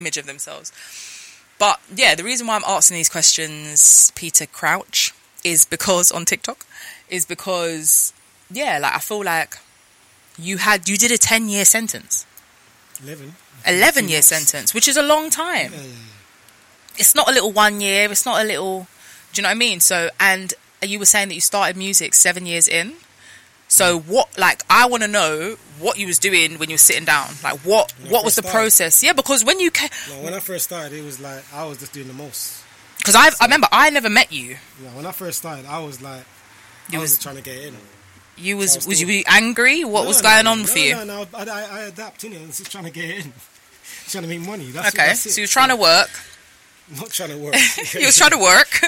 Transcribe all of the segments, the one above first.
image of themselves. But yeah, the reason why I'm asking these questions, Peter Crouch, is because on TikTok, is because I feel like you did a 10-year sentence. 11-year sentence, which is a long time. Yeah. It's not a little 1 year. It's not a little. Do you know what I mean? So, and you were saying that you started music 7 years in. So what? Like, I want to know what you was doing when you were sitting down. Like, what was the process? Yeah, because when you came, when I first started, it was like I was just doing the most. Because I remember I never met you. Yeah, when I first started, I was like, I was just trying to get in. You was you angry? What was going on for you? No, I adapt, innit? I was just trying to get in. Trying to make money. That's it. So you were trying to work. Not trying to work. You was trying to work.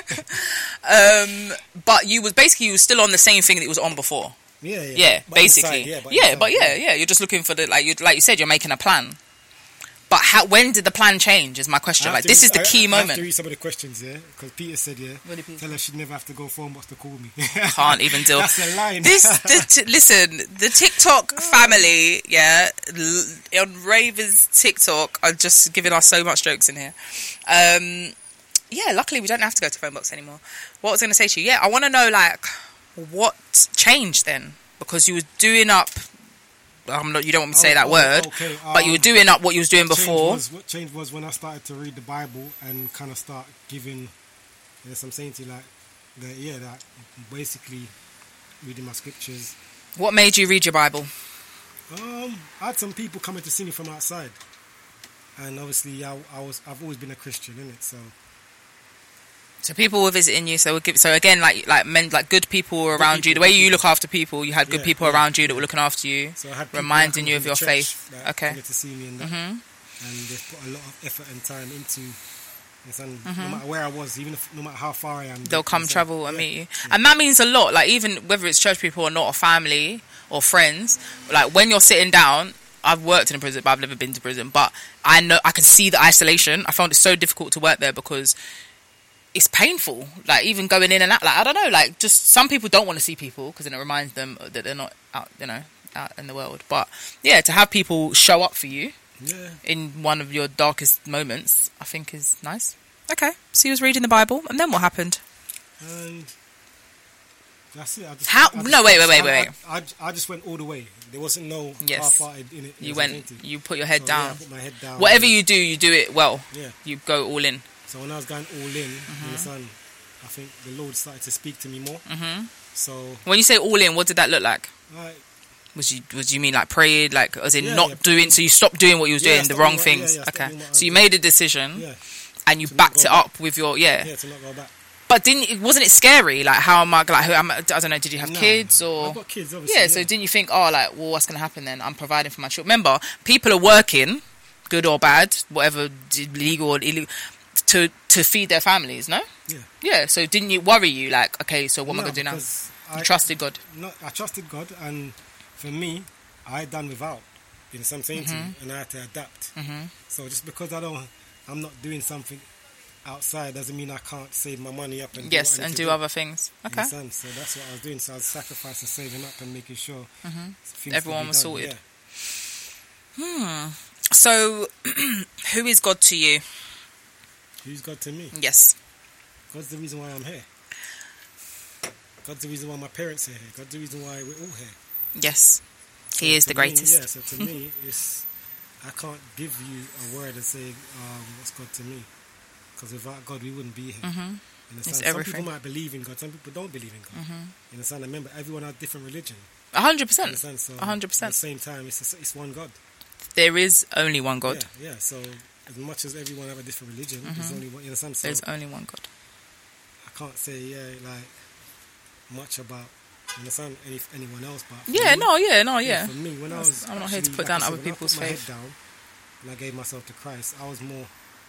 But you was still on the same thing that you was on before. Yeah, basically. You're just looking for like you said, you're making a plan. But when did the plan change? Is my question. Like, this is the key moment. I have to read some of the questions, because Peter said, tell her she'd never have to go phone box to call me. Can't even deal. That's a line. Listen, the TikTok family, on Raver's TikTok are just giving us so much jokes in here. Luckily we don't have to go to phone box anymore. What I was going to say to you, I want to know, like, what changed then? Because you were doing up. You don't want me to say that word, okay. But you were doing up what you was doing before. What changed was when I started to read the Bible and kind of start giving. Yes, I'm saying to you, like, that basically reading my scriptures. What made you read your Bible? I had some people coming to see me from outside, and obviously I've always been a Christian, innit? So people were visiting you. So again, like men, like good people were around you. The way you look after people, you had good people around you that were looking after you, so I had reminding you of your faith. Okay. Coming to see me and that, and they put a lot of effort and time into. No matter where I was, no matter how far I am, they'll come travel and meet you, and that means a lot. Like, even whether it's church people or not, or family or friends, like when you're sitting down. I've worked in a prison, but I've never been to prison. But I know I can see the isolation. I found it so difficult to work there because it's painful. Like, even going in and out. Like, I don't know. Like, just some people don't want to see people because then it reminds them that they're not out, out in the world. But yeah, to have people show up for you in one of your darkest moments, I think is nice. Okay, so you was reading the Bible, and then what happened? And that's it. Wait. I just went all the way. There wasn't no half-hearted in it. You put your head down. I put my head down. Whatever you do it well. Yeah. You go all in. So when I was going all in, I think the Lord started to speak to me more. So when you say all in, what did that look like? Was you mean like praying, like as in doing? So you stopped doing what you was doing, the wrong things. Okay. So you made a decision, and you backed it up with your to not go back. But wasn't it scary? Like, how am I? Like, I don't know. Did you have kids or? I've got kids, obviously. Yeah. So didn't you think, what's going to happen then? I'm providing for my children. Remember, people are working, good or bad, whatever, legal or illegal, to feed their families. No. Yeah. Yeah. So didn't you worry you? Like, okay, so what am I going to do now? You trusted God. No, I trusted God, and for me, I done without. You know what I'm saying to you, and I had to adapt. So just because I'm not doing something outside doesn't mean I can't save my money up and do other things. Okay. So that's what I was doing. So I was sacrificing, saving up, and making sure everyone was sorted. Yeah. So, who is God to you? Who's God to me? Yes. God's the reason why I'm here. God's the reason why my parents are here. God's the reason why we're all here. Yes. He is the greatest. So to me, I can't give you a word and say, what's God to me? Because without God, we wouldn't be here. Some people might believe in God, some people don't believe in God. Remember, everyone has different religion. 100%. 100%. At the same time, it's one God. There is only one God. Yeah. So as much as everyone have a different religion, there's only one. There's only one God. I can't say much about anyone else, but for me, when I'm not here to put down other people's faith. When I put my head down and I gave myself to Christ, I was more.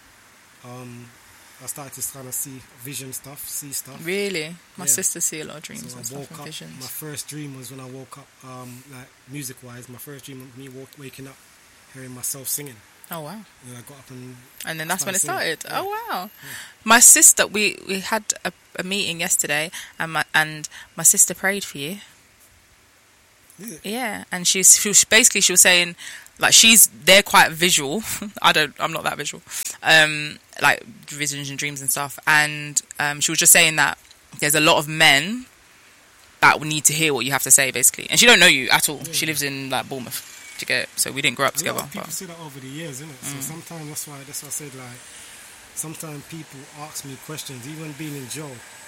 I started to kind of see stuff. Really? My sister see a lot of dreams so and stuff and visions. My first dream was when I woke up, like music-wise. My first dream was me waking up, hearing myself singing. Oh wow! And I got up and then that's when it started. Yeah. Oh wow! Yeah. My sister, we had a meeting yesterday, and my sister prayed for you. Yeah, and she was saying, like, they're quite visual. I'm not that visual. Like visions and dreams and stuff. And she was just saying that there's a lot of men that will need to hear what you have to say, basically. And she don't know you at all. Yeah. She lives in like Bournemouth. So we didn't grow up together. A lot of people say that over the years, innit? So sometimes that's why I said, like, sometimes people ask me questions, even being in jail.